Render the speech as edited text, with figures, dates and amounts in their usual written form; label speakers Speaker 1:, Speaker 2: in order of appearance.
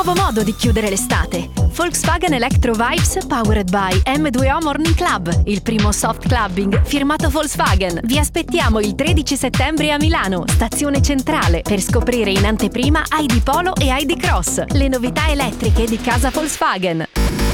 Speaker 1: nuovo modo di chiudere l'estate. Volkswagen Electro Vibes powered by M2O Morning Club, il primo soft clubbing firmato Volkswagen. Vi aspettiamo il 13 settembre a Milano, stazione centrale, per scoprire in anteprima ID Polo e ID Cross, le novità elettriche di casa Volkswagen.